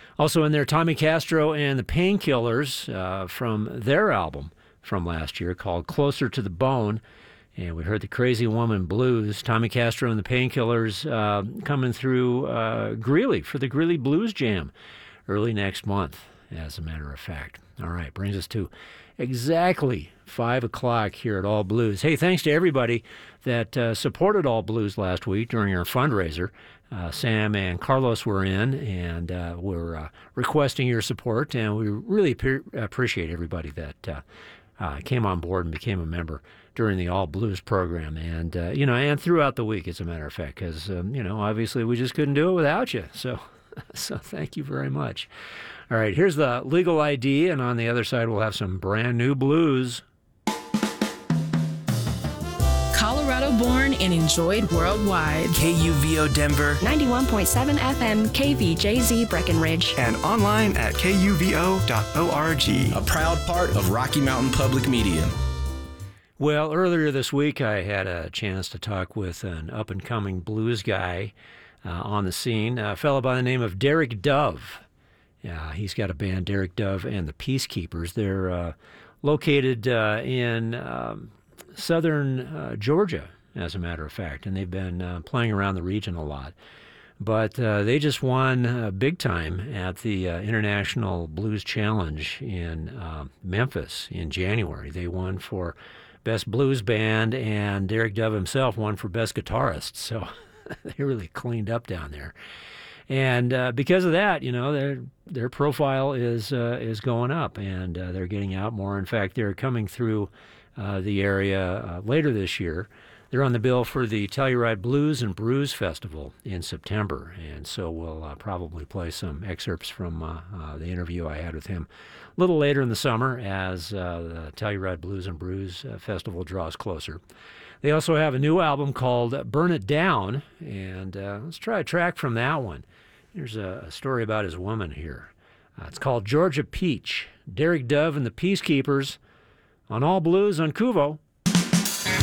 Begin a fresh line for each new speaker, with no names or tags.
Also in there, Tommy Castro and the Painkillers from their album from last year called Closer to the Bone. And we heard the Crazy Woman Blues. Tommy Castro and the Painkillers coming through Greeley for the Greeley Blues Jam early next month, as a matter of fact. All right, brings us to exactly 5 o'clock here at All Blues. Hey, thanks to everybody that supported All Blues last week during our fundraiser. Sam and Carlos were in, and we're requesting your support, and we really appreciate everybody that came on board and became a member during the All Blues program, and and throughout the week, as a matter of fact, because obviously we just couldn't do it without you. So thank you very much. All right, here's the Legal ID, and on the other side we'll have some brand new blues.
Colorado born and enjoyed worldwide.
KUVO Denver,
91.7 FM KVJZ Breckenridge,
and online at kuvo.org.
A proud part of Rocky Mountain Public Media.
Well, earlier this week I had a chance to talk with an up-and-coming blues guy on the scene, a fellow by the name of Derek Dove. He's got a band, Derek Dove and the Peacekeepers. They're located in southern Georgia, as a matter of fact, and they've been playing around the region a lot. But they just won big time at the International Blues Challenge in Memphis in January. They won for Best Blues Band, and Derek Dove himself won for Best Guitarist. So they really cleaned up down there. And because of that, their profile is going up, and they're getting out more. In fact, they're coming through the area later this year. They're on the bill for the Telluride Blues and Brews Festival in September, and so we'll probably play some excerpts from the interview I had with him a little later in the summer as the Telluride Blues and Brews Festival draws closer. They also have a new album called Burn It Down, and let's try a track from that one. Here's a story about his woman here. It's called Georgia Peach. Derek Dove and the Peacekeepers on All Blues on KUVO.